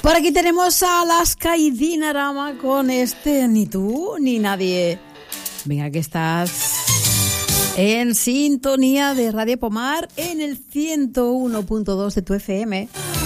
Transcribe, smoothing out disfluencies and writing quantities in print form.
Por aquí tenemos a Alaska y Dinarama con Ni tú ni nadie. Venga, que estás en sintonía de Radio Pomar en el 101.2 de tu FM.